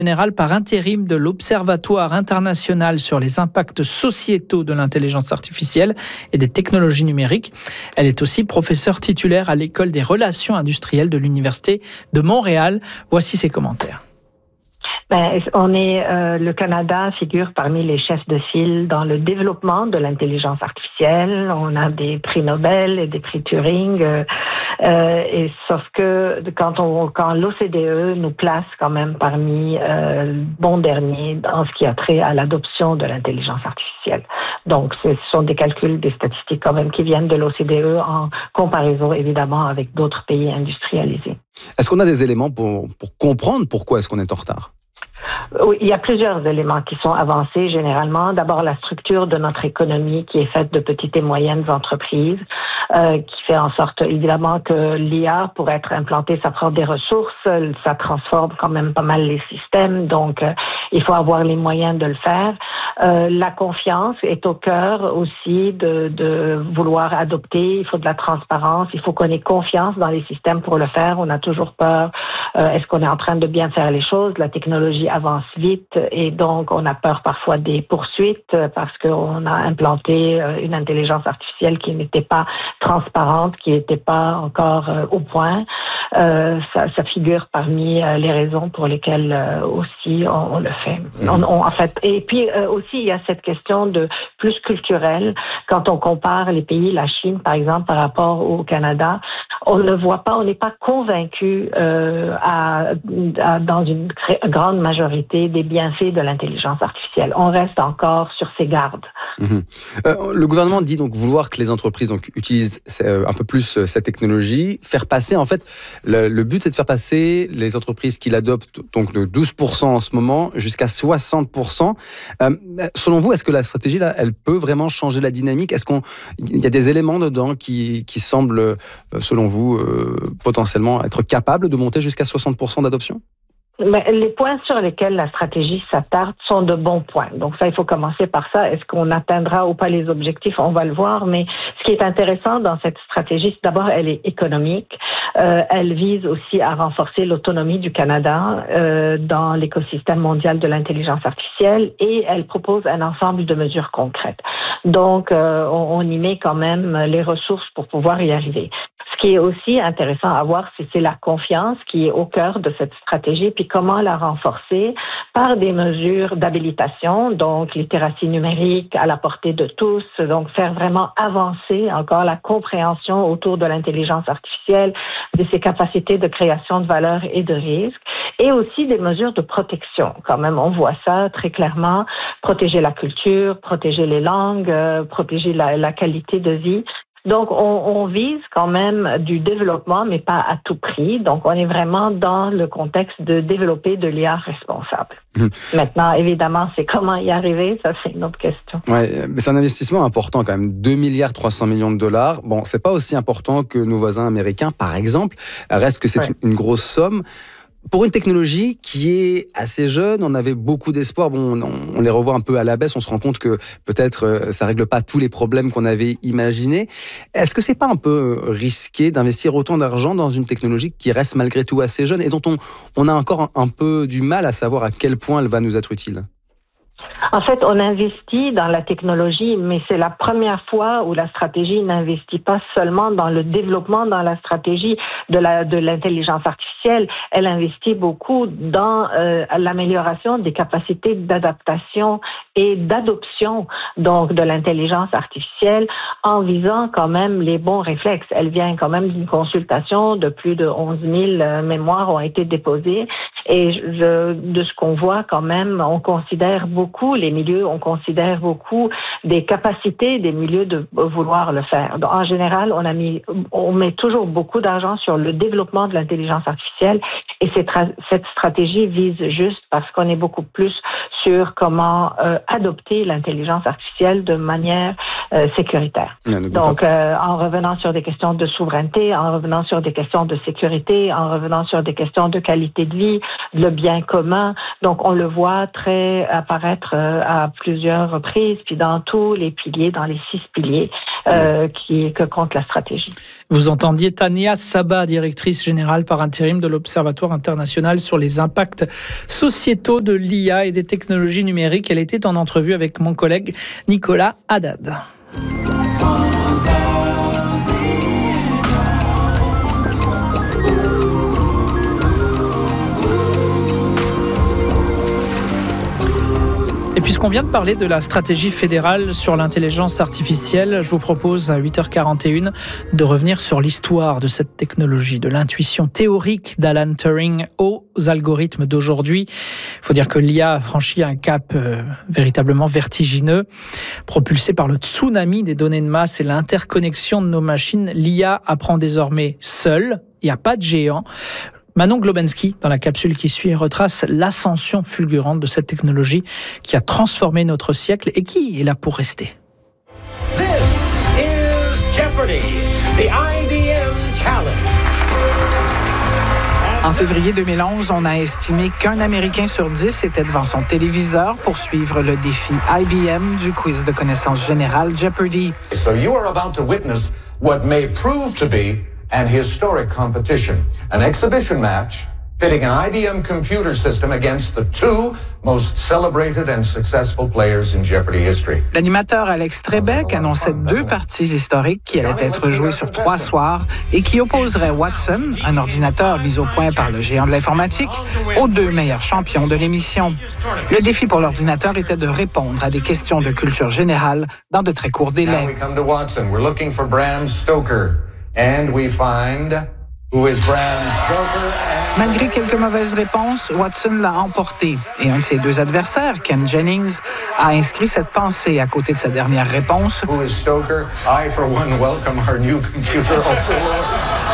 Générale par intérim de l'Observatoire international sur les impacts sociétaux de l'intelligence artificielle et des technologies numériques. Elle est aussi professeure titulaire à l'École des relations industrielles de l'Université de Montréal. Voici ses commentaires. Le Canada figure parmi les chefs de file dans le développement de l'intelligence artificielle. On a des prix Nobel et des prix Turing. Sauf que quand l'OCDE nous place quand même parmi bons derniers dans ce qui a trait à l'adoption de l'intelligence artificielle. Donc, ce sont des calculs, des statistiques quand même qui viennent de l'OCDE en comparaison évidemment avec d'autres pays industrialisés. Est-ce qu'on a des éléments pour comprendre pourquoi est-ce qu'on est en retard ? Oui, il y a plusieurs éléments qui sont avancés généralement. D'abord, la structure de notre économie qui est faite de petites et moyennes entreprises, qui fait en sorte évidemment que l'IA, pour être implantée, ça prend des ressources, ça transforme quand même pas mal les systèmes, donc il faut avoir les moyens de le faire. La confiance est au cœur aussi de vouloir adopter. Il faut de la transparence, il faut qu'on ait confiance dans les systèmes pour le faire. On a toujours peur. Est-ce qu'on est en train de bien faire les choses? La technologie avance vite et donc on a peur parfois des poursuites parce qu'on a implanté une intelligence artificielle qui n'était pas transparente, qui n'était pas encore au point. Ça figure parmi les raisons pour lesquelles aussi on le fait. Et puis aussi il y a cette question de plus culturelle. Quand on compare les pays, la Chine par exemple par rapport au Canada, on ne voit pas, on n'est pas convaincu dans une grande majorité des bienfaits de l'intelligence artificielle. On reste encore sur ses gardes. Le gouvernement dit donc vouloir que les entreprises utilisent un peu plus cette technologie, faire passer en fait, le but c'est de faire passer les entreprises qui l'adoptent donc de 12% en ce moment jusqu'à 60%. Selon vous, est-ce que la stratégie là, elle peut vraiment changer la dynamique? Est-ce qu'il y a des éléments dedans qui semblent, selon vous, potentiellement être capables de monter jusqu'à 60% d'adoption? Mais les points sur lesquels la stratégie s'attarde sont de bons points. Donc ça, il faut commencer par ça. Est-ce qu'on atteindra ou pas les objectifs? On va le voir. Mais ce qui est intéressant dans cette stratégie, c'est d'abord, elle est économique. Elle vise aussi à renforcer l'autonomie du Canada dans l'écosystème mondial de l'intelligence artificielle et elle propose un ensemble de mesures concrètes. Donc, on y met quand même les ressources pour pouvoir y arriver. Ce qui est aussi intéressant à voir, c'est la confiance qui est au cœur de cette stratégie, puis comment la renforcer par des mesures d'habilitation, donc littératie numérique à la portée de tous, donc faire vraiment avancer encore la compréhension autour de l'intelligence artificielle, de ses capacités de création de valeur et de risque, et aussi des mesures de protection. Quand même, on voit ça très clairement, protéger la culture, protéger les langues, protéger la qualité de vie. Donc, on vise quand même du développement, mais pas à tout prix. Donc, on est vraiment dans le contexte de développer de l'IA responsable. Maintenant, évidemment, c'est comment y arriver, ça c'est une autre question. Ouais, mais c'est un investissement important quand même, 2,3 milliards de dollars. Bon, c'est pas aussi important que nos voisins américains, par exemple. Reste que c'est une grosse somme. Pour une technologie qui est assez jeune, on avait beaucoup d'espoir. Bon, on les revoit un peu à la baisse. On se rend compte que peut-être ça règle pas tous les problèmes qu'on avait imaginés. Est-ce que c'est pas un peu risqué d'investir autant d'argent dans une technologie qui reste malgré tout assez jeune et dont on a encore un peu du mal à savoir à quel point elle va nous être utile? En fait, on investit dans la technologie, mais c'est la première fois où la stratégie n'investit pas seulement dans le développement, dans la stratégie de l'intelligence artificielle. Elle investit beaucoup dans l'amélioration des capacités d'adaptation et d'adoption donc de l'intelligence artificielle en visant quand même les bons réflexes. Elle vient quand même d'une consultation de plus de 11 000 mémoires ont été déposées et de ce qu'on voit quand même, on considère beaucoup les milieux, on considère beaucoup des capacités des milieux de vouloir le faire. Donc, en général, on met toujours beaucoup d'argent sur le développement de l'intelligence artificielle et cette stratégie vise juste parce qu'on est beaucoup plus sur comment adopter l'intelligence artificielle de manière sécuritaire. Donc, en revenant sur des questions de souveraineté, en revenant sur des questions de sécurité, en revenant sur des questions de qualité de vie, le bien commun. Donc, on le voit très apparaître à plusieurs reprises, puis dans tous les piliers, dans les 6 piliers que compte la stratégie. Vous entendiez Tania Saba, directrice générale par intérim de l'Observatoire international sur les impacts sociétaux de l'IA et des technologies numériques. Elle était en entrevue avec mon collègue Nicolas Haddad. Et puisqu'on vient de parler de la stratégie fédérale sur l'intelligence artificielle, je vous propose à 8h41 de revenir sur l'histoire de cette technologie, de l'intuition théorique d'Alan Turing aux algorithmes d'aujourd'hui. Il faut dire que l'IA a franchi un cap véritablement vertigineux. Propulsé par le tsunami des données de masse et l'interconnexion de nos machines, l'IA apprend désormais seule. Il n'y a pas de géant. Manon Globensky, dans la capsule qui suit, retrace l'ascension fulgurante de cette technologie qui a transformé notre siècle et qui est là pour rester. This is Jeopardy, the IBM Challenge. En février 2011, on a estimé qu'un Américain sur 10 était devant son téléviseur pour suivre le défi IBM du quiz de connaissances générales Jeopardy. So you are about to witness what may prove to be an historic competition, an exhibition match pitting an IBM computer system against the 2 most celebrated and successful players in Jeopardy history. L'animateur Alex Trebek annonçait 2 parties historiques qui allaient être jouées sur 3 soirs et qui opposeraient Watson, un ordinateur mis au point par le géant de l'informatique, aux 2 meilleurs champions de l'émission. Le défi pour l'ordinateur était de répondre à des questions de culture générale dans de très courts délais. Now we come to Watson. We're looking for Bram Stoker. And we find who is Bram Stoker. Malgré quelques mauvaises réponses, Watson l'a emporté. Et un de ses 2 adversaires, Ken Jennings, a inscrit cette pensée à côté de sa dernière réponse. Who is Stoker? I, for one, welcome our new computer overlord.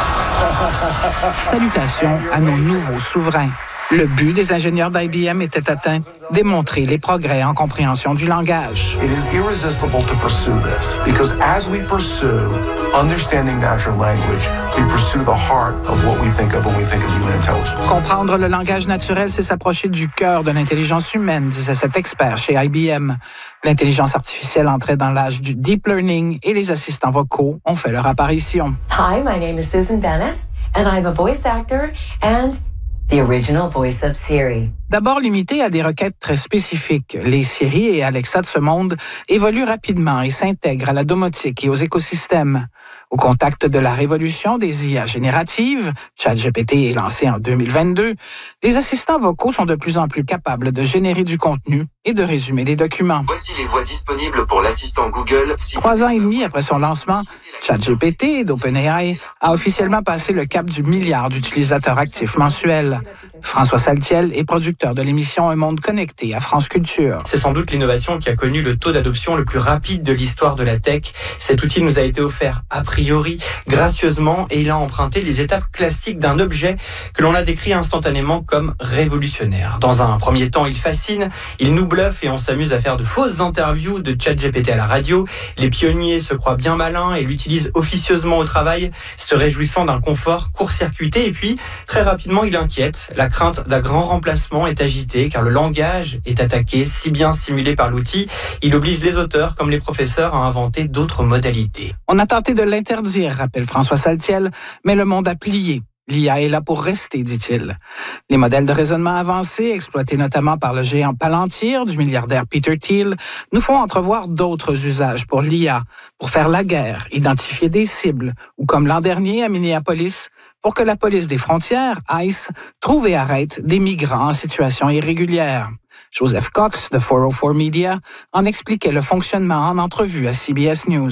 Salutations à nos nouveaux souverains. Le but des ingénieurs d'IBM était atteint, démontrer les progrès en compréhension du langage. It is irresistible to pursue this because as we pursue understanding natural language, we pursue the heart of what we think of when we think of human intelligence. Comprendre le langage naturel, c'est s'approcher du cœur de l'intelligence humaine, disait cet expert chez IBM. L'intelligence artificielle entrait dans l'âge du deep learning et les assistants vocaux ont fait leur apparition. Hi, my name is Susan Bennett and I'm a voice actor and the original voice of Siri. D'abord limité à des requêtes très spécifiques, les Siri et Alexa de ce monde évoluent rapidement et s'intègrent à la domotique et aux écosystèmes. Au contact de la révolution des IA génératives, ChatGPT est lancé en 2022, les assistants vocaux sont de plus en plus capables de générer du contenu et de résumer des documents. Voici les voix disponibles pour l'assistant Google. 3 ans et demi après son lancement, ChatGPT d'OpenAI a officiellement passé le cap du milliard d'utilisateurs actifs mensuels. François Saltiel est producteur de l'émission Un monde connecté à France Culture. C'est sans doute l'innovation qui a connu le taux d'adoption le plus rapide de l'histoire de la tech. Cet outil nous a été offert a priori, gracieusement, et il a emprunté les étapes classiques d'un objet que l'on a décrit instantanément comme révolutionnaire. Dans un premier temps, il fascine, il nous bluffe et on s'amuse à faire de fausses interviews de ChatGPT à la radio. Les pionniers se croient bien malins et l'utilisent officieusement au travail, se réjouissant d'un confort court-circuité. Et puis, très rapidement, il inquiète. La crainte d'un grand remplacement est agitée car le langage est attaqué, si bien simulé par l'outil. Il oblige les auteurs comme les professeurs à inventer d'autres modalités. On a tenté de l'interdire, rappelle François Saltiel, mais le monde a plié. L'IA est là pour rester, dit-il. Les modèles de raisonnement avancés, exploités notamment par le géant Palantir du milliardaire Peter Thiel, nous font entrevoir d'autres usages pour l'IA, pour faire la guerre, identifier des cibles, ou comme l'an dernier à Minneapolis, pour que la police des frontières, ICE, trouve et arrête des migrants en situation irrégulière. Joseph Cox, de 404 Media, en expliquait le fonctionnement en entrevue à CBS News.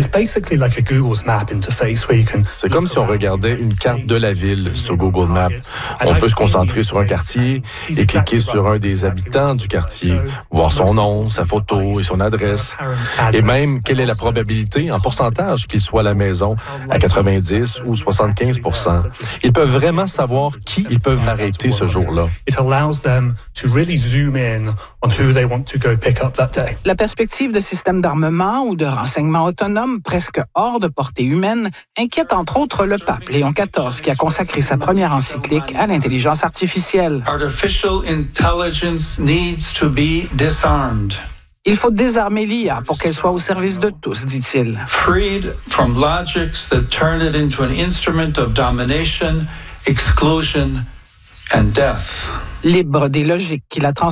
C'est comme si on regardait une carte de la ville sur Google Maps. On peut se concentrer sur un quartier et cliquer sur un des habitants du quartier, voir son nom, sa photo et son adresse. Et même, quelle est la probabilité en pourcentage qu'il soit à la maison, à 90 ou 75%. Ils peuvent vraiment savoir qui ils peuvent arrêter ce jour-là. home in on who they want to go pick up that day. La perspective de systèmes d'armement ou de renseignement autonome presque hors de portée humaine inquiète entre autres le pape Léon XIV qui a consacré sa première encyclique à l'intelligence artificielle. Artificial intelligence needs to be disarmed. Il faut désarmer l'IA pour qu'elle soit au service de tous, dit-il. Freed from logics that turn it into an instrument of domination, exclusion and death. Libre des logiques qui la transforment